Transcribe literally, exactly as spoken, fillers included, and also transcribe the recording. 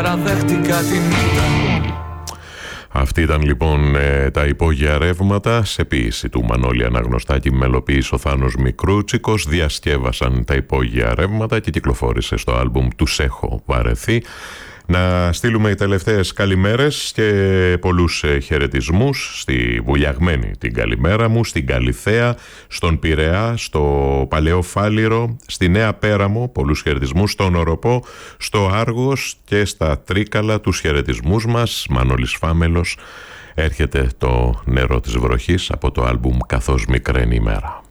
παραδέχτηκα την ήττα. Αυτή ήταν λοιπόν ε, τα υπόγεια ρεύματα σε ποίηση του Μανώλη Αναγνωστάκη, μελοποίησε ο Θάνος Μικρούτσικος. Διασκεύασαν τα υπόγεια ρεύματα και κυκλοφόρησε στο άλμπουμ «Τους έχω βαρεθεί». Να στείλουμε οι τελευταίες καλημέρες και πολλούς χαιρετισμούς στη Βουλιαγμένη την καλημέρα μου, στην Καλιθέα, στον Πειραιά, στο Παλαιό Φάληρο, στη Νέα Πέραμο, πολλούς χαιρετισμούς, στον Οροπό, στο Άργος και στα Τρίκαλα τους χαιρετισμούς μας. Μανώλης Φάμελος, έρχεται το νερό της βροχής από το άλμπουμ «Καθώς μικραίνει η μέρα».